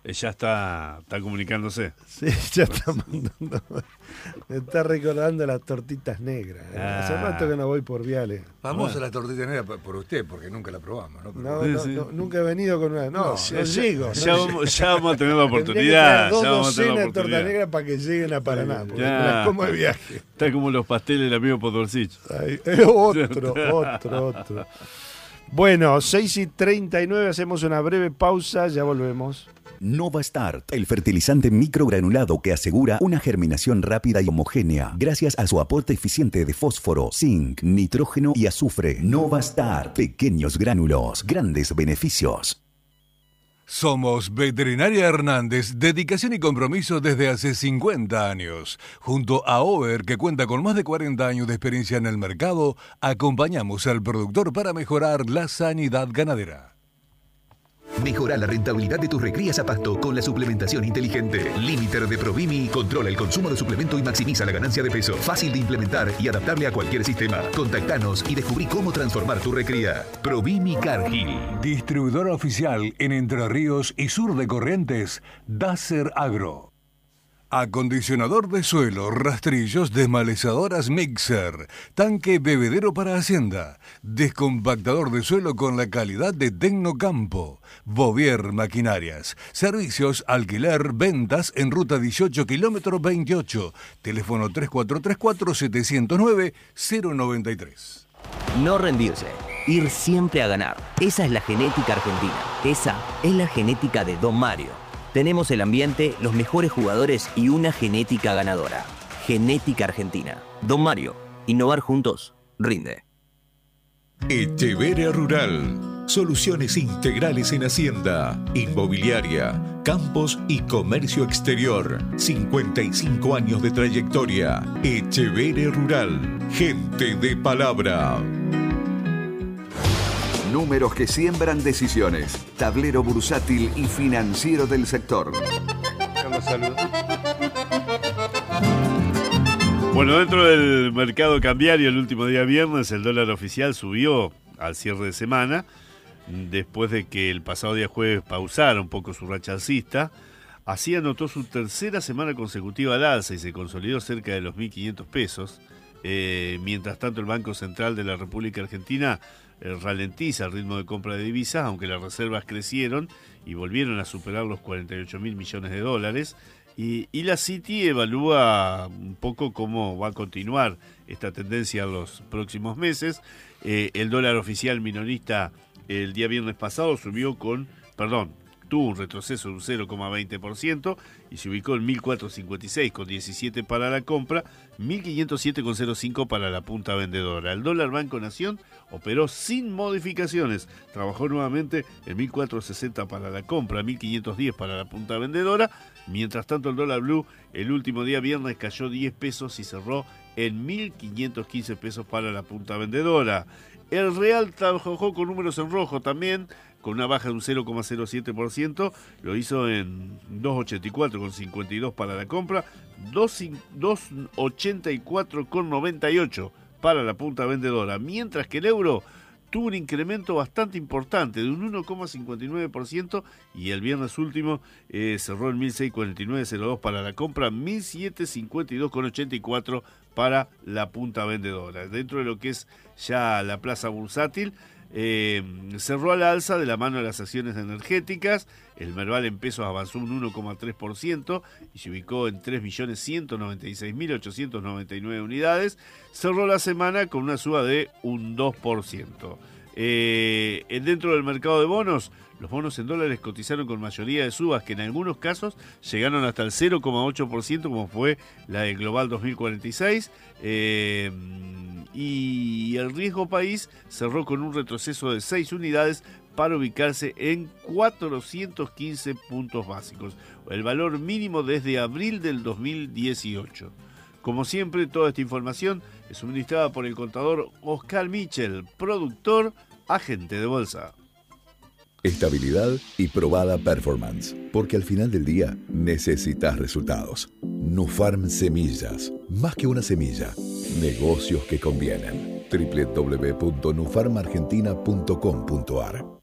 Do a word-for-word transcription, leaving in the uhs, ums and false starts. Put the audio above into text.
Ya está, está comunicándose. Sí, ya está mandando. Me está recordando las tortitas negras. ¿eh? Ah. Hace rato que no voy por Viales. Famosa Bueno. la tortita negra por por usted, porque nunca la probamos, ¿no? No, Sí, no, sí. no, nunca he venido con una. No, no, ya, llego. no ya llego. vamos, ya vamos a tener la Tendría que oportunidad. traer dos Ya vamos a tener docenas la de tortas oportunidad. negras para que lleguen a Paraná. Porque Ya. me las como de viaje. Está como los pasteles del amigo Podorcich. Ay, eh, otro, otro, otro. Bueno, seis y treinta y nueve, hacemos una breve pausa, ya volvemos. Novastart, el fertilizante microgranulado que asegura una germinación rápida y homogénea gracias a su aporte eficiente de fósforo, zinc, nitrógeno y azufre. Novastart, pequeños gránulos, grandes beneficios. Somos Veterinaria Hernández, dedicación y compromiso desde hace cincuenta años. Junto a Over, que cuenta con más de cuarenta años de experiencia en el mercado, acompañamos al productor para mejorar la sanidad ganadera. Mejora la rentabilidad de tus recrías a pasto con la suplementación inteligente. Limiter de Provimi controla el consumo de suplemento y maximiza la ganancia de peso. Fácil de implementar y adaptable a cualquier sistema. Contactanos y descubrí cómo transformar tu recría. Provimi Cargill. Distribuidora oficial en Entre Ríos y sur de Corrientes, Dacer Agro. Acondicionador de suelo, rastrillos, desmalezadoras Mixer, tanque bebedero para hacienda, descompactador de suelo con la calidad de Tecnocampo, Bovier Maquinarias, servicios, alquiler, ventas en ruta dieciocho, kilómetro veintiocho, teléfono tres cuatro tres cuatro, siete cero nueve, cero nueve tres. No rendirse, ir siempre a ganar. Esa es la genética argentina. Esa es la genética de Don Mario. Tenemos el ambiente, los mejores jugadores y una genética ganadora. Genética Argentina. Don Mario, innovar juntos, rinde. Echeverria Rural. Soluciones integrales en hacienda, inmobiliaria, campos y comercio exterior. cincuenta y cinco años de trayectoria. Echeverria Rural. Gente de palabra. Números que siembran decisiones. Tablero bursátil y financiero del sector. Bueno, dentro del mercado cambiario el último día viernes el dólar oficial subió al cierre de semana, después de que el pasado día jueves pausara un poco su racha alcista. Así anotó su tercera semana consecutiva al alza y se consolidó cerca de los mil quinientos pesos. Eh, mientras tanto, el Banco Central de la República Argentina eh, ralentiza el ritmo de compra de divisas, aunque las reservas crecieron y volvieron a superar los cuarenta y ocho mil millones de dólares. Y, y la Citi evalúa un poco cómo va a continuar esta tendencia en los próximos meses. Eh, el dólar oficial minorista el día viernes pasado subió con, perdón, tuvo un retroceso de un cero coma veinte por ciento y se ubicó en mil cuatrocientos cincuenta y seis coma diecisiete para la compra, mil quinientos siete coma cero cinco para la punta vendedora. El dólar Banco Nación operó sin modificaciones, trabajó nuevamente en mil cuatrocientos sesenta para la compra, mil quinientos diez para la punta vendedora. Mientras tanto, el dólar blue el último día viernes cayó diez pesos y cerró en mil quinientos quince pesos para la punta vendedora. El real trabajó con números en rojo también, con una baja de un cero coma cero siete por ciento, lo hizo en dos ochenta y cuatro coma cincuenta y dos para la compra, dos ochenta y cuatro coma noventa y ocho para la punta vendedora, mientras que el euro tuvo un incremento bastante importante de un uno coma cincuenta y nueve por ciento y el viernes último eh, cerró en mil seiscientos cuarenta y nueve coma cero dos para la compra, mil setecientos cincuenta y dos coma ochenta y cuatro para la punta vendedora. Dentro de lo que es ya la plaza bursátil, eh, cerró a la alza de la mano de las acciones energéticas. El Merval en pesos avanzó un uno coma tres por ciento y se ubicó en tres millones ciento noventa y seis mil ochocientos noventa y nueve unidades. Cerró la semana con una suba de un dos por ciento. Eh, dentro del mercado de bonos, los bonos en dólares cotizaron con mayoría de subas que en algunos casos llegaron hasta el cero coma ocho por ciento, como fue la de Global dos mil cuarenta y seis. Eh, y el riesgo país cerró con un retroceso de seis unidades para ubicarse en cuatrocientos quince puntos básicos, el valor mínimo desde abril del dos mil dieciocho. Como siempre, toda esta información es suministrada por el contador Oscar Michel, productor, agente de bolsa. Estabilidad y probada performance, porque al final del día necesitas resultados. Nufarm Semillas, más que una semilla, negocios que convienen. doble u doble u doble u punto nufarm argentina punto com punto a r